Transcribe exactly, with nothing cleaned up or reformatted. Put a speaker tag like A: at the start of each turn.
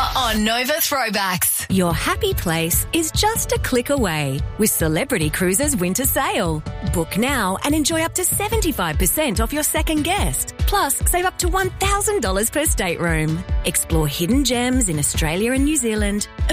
A: on Nova Throwbacks.
B: Your happy place is just a click away with Celebrity Cruises Winter Sale. Book now and enjoy up to seventy-five percent off your second guest. Plus, save up to one thousand dollars per stateroom. Explore hidden gems in Australia and New Zealand.